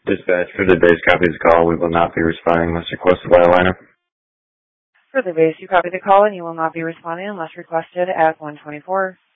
Dispatch for the base copy of the call. We will not be responding unless requested by a liner. For the base, you copy the call and you will not be responding unless requested at 124.